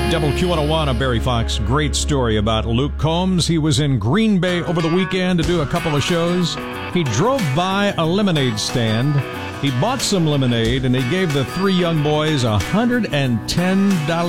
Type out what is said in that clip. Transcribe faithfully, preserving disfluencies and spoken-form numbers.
W Q one oh one, I'm Barry Fox. Great story about Luke Combs. He was in Green Bay over the weekend to do a couple of shows. He drove by a lemonade stand. He bought some lemonade, and he gave the three young boys a one hundred ten dollars